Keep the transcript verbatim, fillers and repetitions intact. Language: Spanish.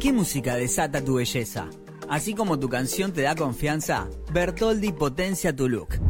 ¿Qué música desata tu belleza? Así como tu canción te da confianza, Bertoldi potencia tu look.